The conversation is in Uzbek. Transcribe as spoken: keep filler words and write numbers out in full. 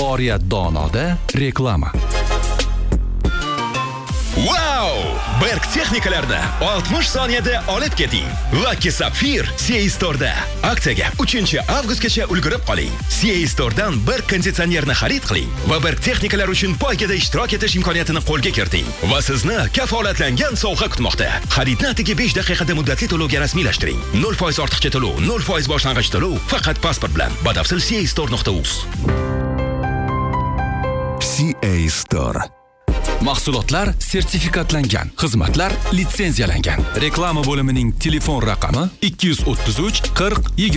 Oriyat Donoda reklama. Wow! Berk texnikalarni oltmish soniyada olib keting. Lucky Sapphire C A Store'da. Aksiyaga uchinchi avgustgacha ulgurib qoling. C A Store'dan Berk konditsionerni xarid qiling va Berk texnikalar uchun poygada ishtirok etish imkoniyatini qo'lga kiriting. Va sizni kafolatlangan sovg'a kutmoqda. Xaridni atigi besh daqiqada muddatli to'lovga rasmiylashtiring. nol foiz ortiqcha to'lov, nol foiz boshlang'ich to'lov faqat pasport bilan. Batafsil C A store nuqta uz. C A Store. Mahsulotlar sertifikatlangan, xizmatlar litsenziyalangan. Reklama bo'limining telefon raqami ikki yuz o'ttiz uch qirq yigirma